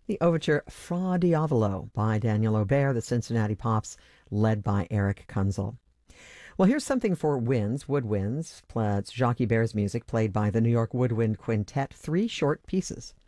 The overture Fra Diavolo by Daniel Aubert, the Cincinnati Pops, led by Eric Kunzel. Well, here's something for winds, woodwinds. It's Jacques Bert's music played by the New York Woodwind Quintet, three short pieces.